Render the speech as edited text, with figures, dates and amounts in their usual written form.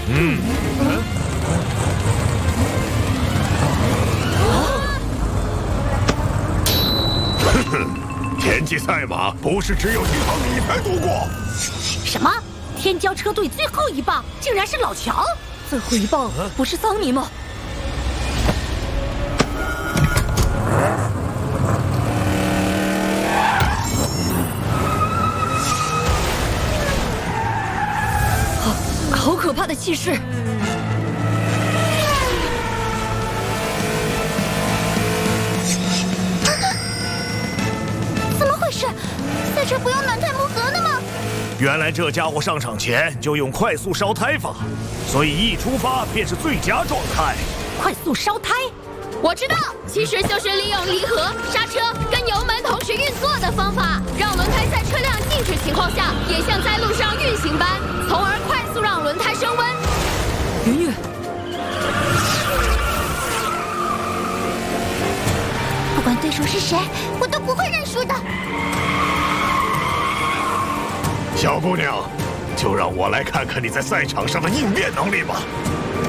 田忌赛马不是只有一趟你才读过。 什么？天骄车队最后一棒竟然是老乔？最后一棒不是桑尼吗？好可怕的气势！ 怎么回事？赛车不用暖胎磨合的吗？ 原来这家伙上场前就用快速烧胎法，所以一出发便是最佳状态。 快速烧胎？ 我知道，其实就是利用离合、刹车跟油门同时运作的方法，让轮胎在车辆静止情况下也像在路上运行般，从而快速让轮胎升温。 云云， 不管对手是谁，我都不会认输的。 小姑娘，就让我来看看你在赛场上的应变能力吧。